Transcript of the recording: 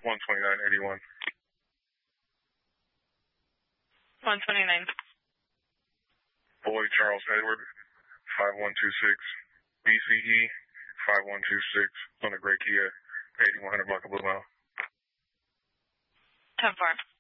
12981. 129. Boy Charles Edward, 5126. BCE, 5126 on the Gray Kia, 8100 block of Blue Mile. 10-4.